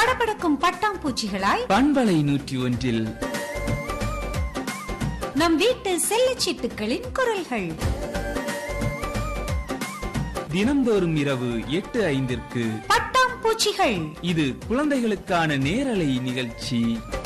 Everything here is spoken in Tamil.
படபடக்கும் பட்டாம்பூச்சிகளாய் பண்பலை 101 நம் வீட்டு செல்லச்சீட்டுகளின் குரல்கள். தினம்தோறும் இரவு 8:05 பட்டாம்பூச்சிகள். இது குழந்தைகளுக்கான நேரலை நிகழ்ச்சி.